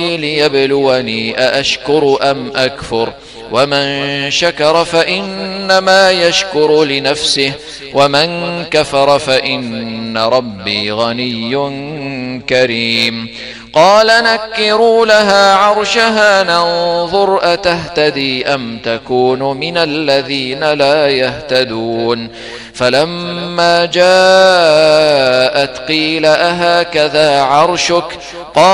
ليبلوني أأشكر أم أكفر ومن شكر فإنما يشكر لنفسه ومن كفر فإن ربي غني كريم قال نكروا لها عرشها ننظر أتهتدي أم تكون من الذين لا يهتدون فلما جاءت قيل أهكذا عرشك